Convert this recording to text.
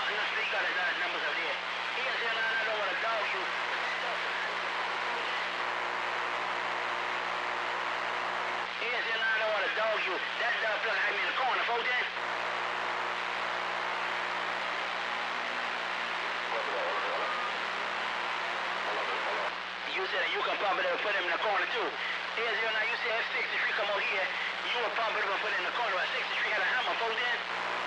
you got his numbers up there. He is here now, I don't want to dog you. He is here now, I don't want to dog you. That plug had me in the corner, folks, then. You said that you can pump it up and put him in the corner, too. Here's here now, you said at 63 come over here. You will pump it up and put it in the corner. At 63 had a hammer, folks, then.